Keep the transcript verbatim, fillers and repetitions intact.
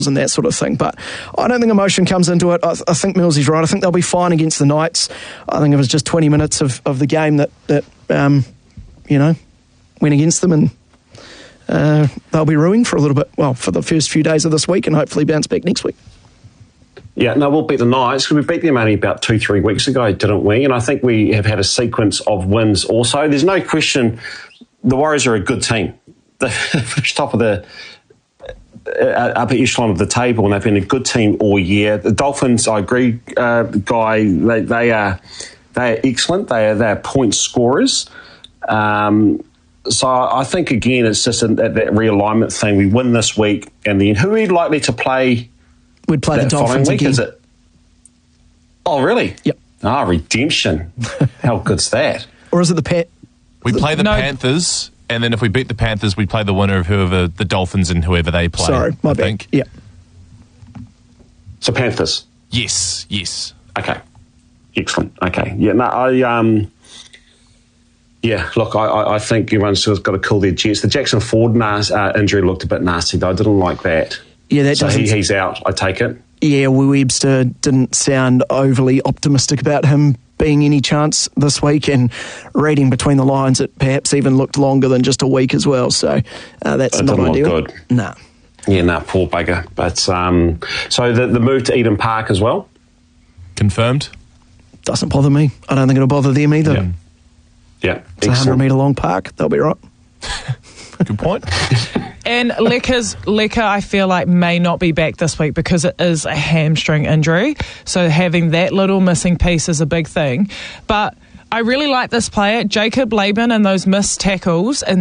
and that sort of thing. But I don't think emotion comes into it. I, I think Millsy's right. I think they'll be fine against the Knights. I think it was just twenty minutes of, of the game that, that um, you know, went against them, and uh, they'll be ruined for a little bit, well, for the first few days of this week, and hopefully bounce back next week. Yeah, no, we'll beat the Knights because we beat them only about two, three weeks ago, didn't we? And I think we have had a sequence of wins also. There's no question the Warriors are a good team. They're finished top of the uh, upper echelon of the table, and they've been a good team all year. The Dolphins, I agree, uh, Guy, they, they are they are excellent. They are they're point scorers. Um, so I think, again, it's just a, that, that realignment thing. We win this week, and then who are we likely to play? We'd play the Dolphins week, again. is it? Oh, really? Yep. Ah, redemption. How good's that? Or is it the Pat? We play the no. Panthers, and then if we beat the Panthers, we play the winner of whoever the Dolphins and whoever they play. Sorry, my I bad. think. Yeah. So Panthers. Yes, yes. Okay. Excellent. Okay. Yeah. No, I um. Yeah. Look, I, I think everyone's got to cool their jets. The Jackson Ford nas- uh, injury looked a bit nasty, though. I didn't like that. Yeah, that so doesn't. He, he's out. I take it. Yeah, Webster didn't sound overly optimistic about him being any chance this week, and reading between the lines, it perhaps even looked longer than just a week as well. So uh, that's It not didn't ideal. look good. Nah. Yeah, no, nah, poor bugger. But um, so the, the move to Eden Park as well. Confirmed. Doesn't bother me. I don't think it'll bother them either. Yeah. Yeah, it's a hundred metre long park. They'll be right. Good point. And Lecker's, Lecker, I feel like, may not be back this week because it is a hamstring injury. So having that little missing piece is a big thing. But I really like this player, Jacob Laban, and those missed tackles. And